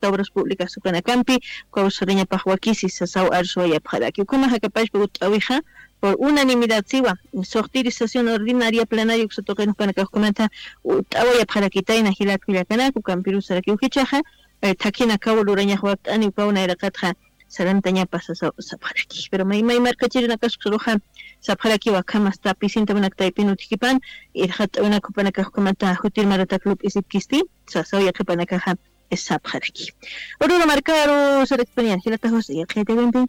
hasta obras públicas sukanacampi, Cuauhsareña Pajhuakisi, Sasau Arsuaya Pjaraki, Ukuma Hakapashpa Utawija, por unanimidad siwa, sortirización ordinaria plenaria que se toca en Kanaka comenta, Utawaya Pjarakitaina Hilat Kuliakanaku, Campiru Saraki Ukichaja, Takina Kaulureña Huatani, Ukauna Erakatja, Sarantaña pasa Sapjaraki, pero may marcachirina Kaskuruja, Sapjaraki Wakama está Pisinta Banaktaipin Utikipan, Irhat una Kupanaka comenta, Hutir Marata Club Isipkisti, Sasauya Kapanakaja, es Sapjaraki. Oruro Marcaro, Sarexpania, Hilata Jose, y el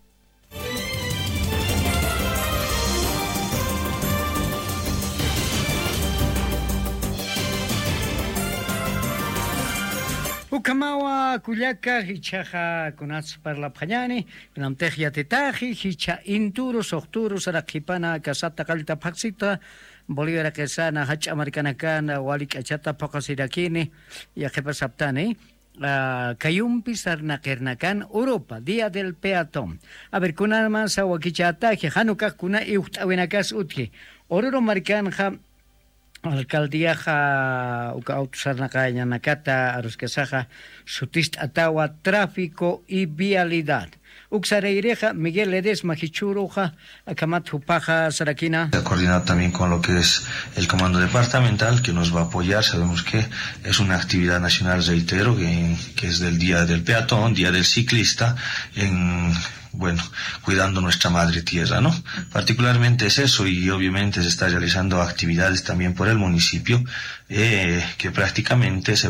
Ukamawa Kuyaka hichaja kunats parla phañani namtejya tetaji hicha inturos octuros arakipana kasata kalta paksita Bolivia kesana hach americanakana walik achata pakasirakini ya saptani Kayumpi sarnakernakan Europa Día del Peatón a ver kuna más wakichata que hanuka kuna iuhtawinakas utki oruro marcanja Alcaldía uka autusarnakaya nakata aruskesaja sutist atawa tráfico y vialidad. Uxareireja Miguel Ledesma Hichuruja Akamat Hupaja Sarakina. Coordinado también con lo que es el comando departamental que nos va a apoyar. Sabemos que es una actividad nacional, reitero, que es del Día del Peatón, Día del Ciclista, cuidando nuestra madre tierra, ¿no? Particularmente es eso, y obviamente se está realizando actividades también por el municipio, que prácticamente es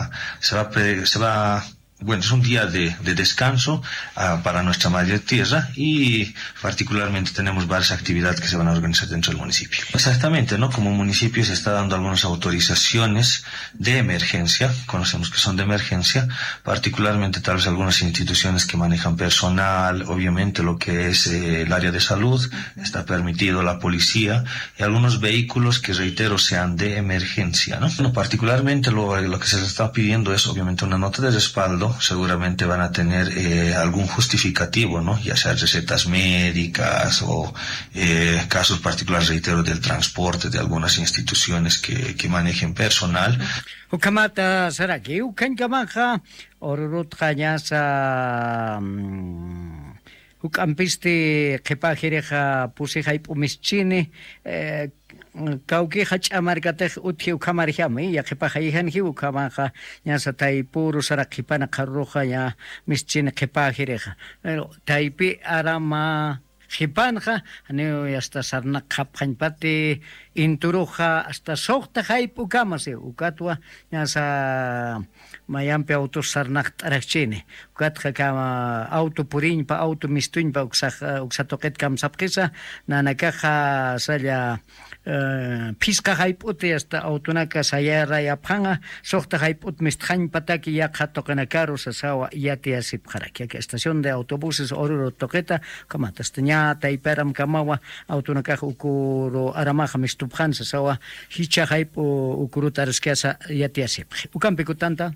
un día de descanso para nuestra madre tierra, y particularmente tenemos varias actividades que se van a organizar dentro del municipio. Exactamente, ¿no? Como municipio se está dando algunas autorizaciones de emergencia, conocemos que son de emergencia, particularmente tal vez algunas instituciones que manejan personal, obviamente lo que es el área de salud, está permitido la policía, y algunos vehículos que, reitero, sean de emergencia, ¿no? Bueno, particularmente lo que se les está pidiendo es obviamente una nota de respaldo. Seguramente van a tener algún justificativo, ¿no? Ya sea recetas médicas o casos particulares, reitero, del transporte de algunas instituciones que manejen personal. Ukamata Saraki, Ukankamaja, Orurut Kanyasa, Ukampiste, Kepajireja, Pusijai Pumischini, Kauki Hachamargatech Uti Ukamarjami, Yakipajajan Hiukamaja, Yasatai Puru Sarakipana Karuja, Ya Mischina Kepajireja, Taipi Arama. Hipanja, aneo hasta sarna kaphanpati inturuja hasta sohta haipukamase ukatwa yasa mayampe auto sarnak tarakchine ukatja kama auto purinpa auto mistuinpa uksatoket kam sapkisa nanakaja saya piska haipute hasta autonaka sayara yapanga sohta haiput misthan pataki yakha tokanakaru sasawa yati asipjaraki estación de autobuses Oruro Toqueta kama tastaña Taiperam Kamawa, Autonaka Ukuro Aramaja Mistuphan, Sawa, Hicha Hype Ukurutarskasa Yatiasip. Ukampikutanta.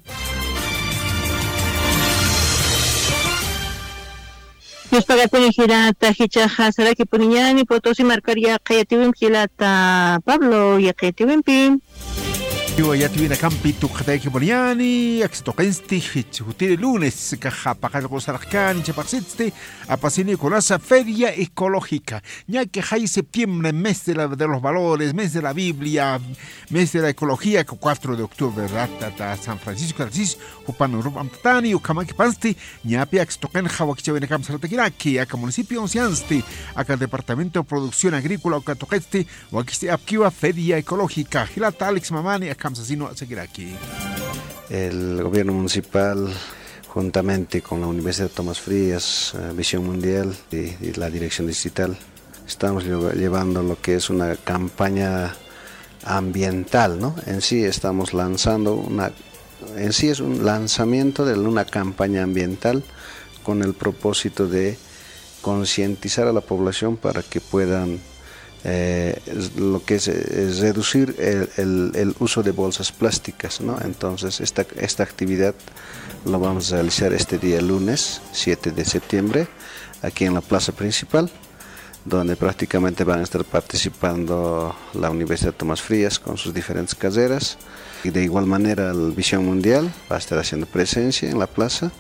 Nos pagatoni Hilata Hichaja Saraki Puniñani, Potosi marcaría Kayatiwim Hilata Pablo y Kayatiwimpi. Ya tuviera campi tu khataiki boliani axtoqensti hitutire lunes caja para gozarcan chapaxiste a pasini con esa feria ecológica ya que hay septiembre mes de los valores, mes de la Biblia, mes de la ecología, que 4 de octubre rata San Francisco Asís upan Europa Amtani ukamaki pansti ñapi axtoqen hawakichawene kamsaratakiraki aka municipio onsiansti aka departamento de producción agrícola ukatoqesti wakiste apkiwa feria ecológica hilata Alex Mamani asesino seguir aquí. El gobierno municipal, juntamente con la Universidad Tomás Frías, Visión Mundial y la Dirección Distrital, estamos llevando lo que es una campaña ambiental, ¿no? En sí estamos lanzando es un lanzamiento de una campaña ambiental con el propósito de concientizar a la población para que puedan lo que es reducir el uso de bolsas plásticas, ¿no? Entonces esta actividad lo vamos a realizar este día lunes 7 de septiembre aquí en la plaza principal, donde prácticamente van a estar participando la Universidad Tomás Frías con sus diferentes carreras, y de igual manera la Visión Mundial va a estar haciendo presencia en la plaza.